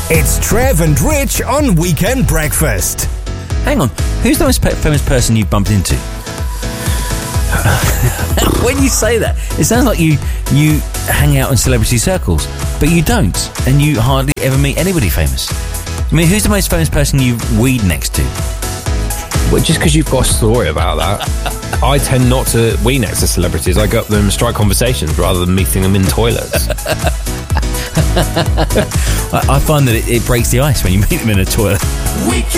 It's Trev and Rich on Weekend Breakfast. Hang on, who's the most famous person you've bumped into? When you say that, it sounds like you hang out in celebrity circles, but you don't, and you hardly ever meet anybody famous. I mean, who's the most famous person you weed next to? Well, just because you've got a story about that, I tend not to weed next to celebrities. I go up to them and strike conversations rather than meeting them in toilets. I find that it breaks the ice when you meet them in a toilet.